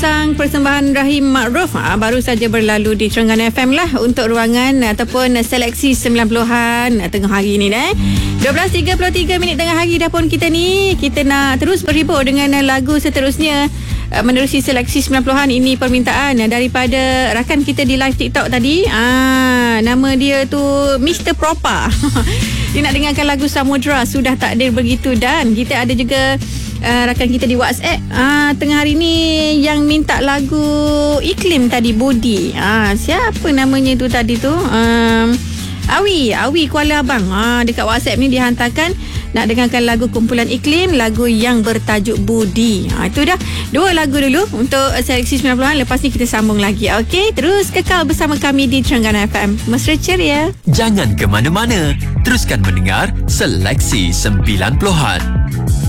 Sang persembahan Rahim Ma'ruf baru saja berlalu di Terengganu FM lah untuk ruangan ataupun seleksi 90-an tengah hari ni 12.33 minit tengah hari dah pun kita ni. Kita nak terus berhibur dengan lagu seterusnya menerusi seleksi 90-an. Ini permintaan daripada rakan kita di live TikTok tadi. Nama dia tu Mr. Propa. Dia nak dengarkan lagu Samudra Sudah Takdir Begitu. Dan kita ada juga rakan kita di WhatsApp tengah hari ni yang minta lagu Iklim tadi, Budi. Siapa namanya tu tadi tu? Awi Kuala Abang. Dekat WhatsApp ni dihantarkan nak dengarkan lagu kumpulan Iklim, lagu yang bertajuk Budi. Itu dah dua lagu dulu untuk seleksi 90-an. Lepas ni kita sambung lagi. Okey, terus kekal bersama kami di Terengganu FM. Mesra ceria. Jangan ke mana-mana. Teruskan mendengar seleksi 90-an.